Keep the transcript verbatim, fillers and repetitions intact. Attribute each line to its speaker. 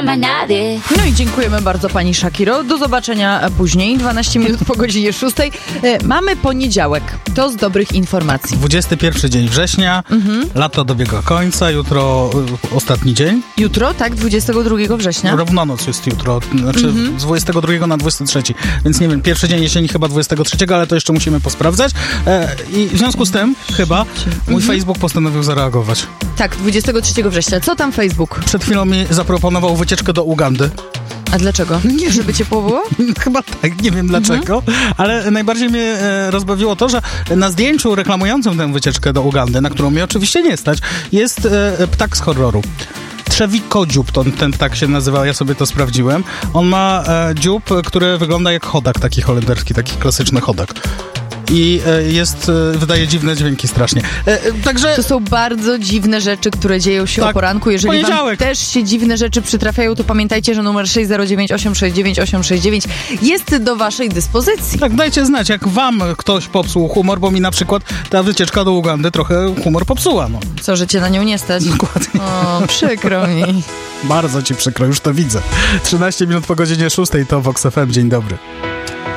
Speaker 1: más nadie.
Speaker 2: No i dziękujemy bardzo pani Shakiro. Do zobaczenia później, dwanaście minut po godzinie szóstej. E, mamy poniedziałek. To z dobrych informacji.
Speaker 3: dwudziesty pierwszy dzień września, mhm. lato dobiega końca, jutro y, ostatni dzień.
Speaker 2: Jutro, tak? dwudziestego drugiego września?
Speaker 3: Równonoc jest jutro, znaczy mhm. z dwudziestego drugiego na dwudziesty trzeci, więc nie wiem, pierwszy dzień jesieni chyba dwudziestego trzeciego, ale to jeszcze musimy posprawdzać. E, I w związku z tym chyba mój mhm. Facebook postanowił zareagować.
Speaker 2: Tak, dwudziestego trzeciego września. Co tam Facebook?
Speaker 3: Przed chwilą mi zaproponował wycieczkę do Ugandy.
Speaker 2: A dlaczego? Nie, żeby ciepło było?
Speaker 3: Chyba tak, nie wiem dlaczego, mhm. ale najbardziej mnie e, rozbawiło to, że na zdjęciu reklamującym tę wycieczkę do Ugandy, na którą mnie oczywiście nie stać, jest e, ptak z horroru. Trzewikodziób, to, ten ptak się nazywa, ja sobie to sprawdziłem. On ma e, dziób, który wygląda jak chodak, taki holenderski, taki klasyczny chodak. I e, jest, e, wydaje dziwne dźwięki strasznie. E, także...
Speaker 2: To są bardzo dziwne rzeczy, które dzieją się tak, o poranku. Jeżeli wam też się dziwne rzeczy przytrafiają, to pamiętajcie, że numer sześć zero dziewięć osiem sześć dziewięć osiem sześć dziewięć jest do waszej dyspozycji.
Speaker 3: Tak, dajcie znać, jak wam ktoś popsuł humor, bo mi na przykład ta wycieczka do Ugandy trochę humor popsuła. No.
Speaker 2: Co, że cię na nią nie stać?
Speaker 3: Dokładnie.
Speaker 2: O, przykro mi.
Speaker 3: Bardzo ci przykro, już to widzę. trzynaście minut po godzinie szóstej to Vox F M. Dzień dobry.